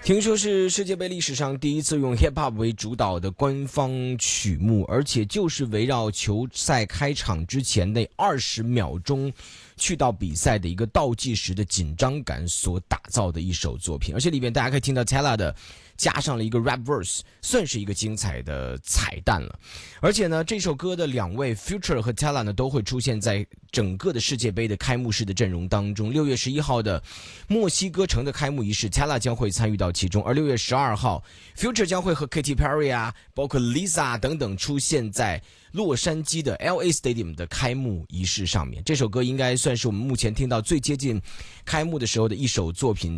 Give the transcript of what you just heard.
听说是世界杯历史上第一次用 hip hop 为主导的官方曲目，而且就是围绕球赛开场之前那20秒钟去到比赛的一个倒计时的紧张感所打造的一首作品，而且里面大家可以听到 Tella 的加上了一个 rap verse， 算是一个精彩的彩蛋了。而且呢，这首歌的两位 Future 和 Tella 呢都会出现在整个的世界杯的开幕式的阵容当中。6月11号的墨西哥城的开幕仪式 ，Tella 将会参与到其中，而6月12号 ，Future 将会和 Katy Perry 啊，包括 Lisa 等等出现在洛杉矶的 LA Stadium 的开幕仪式上面。这首歌应该算是我们目前听到最接近开幕的时候的一首作品。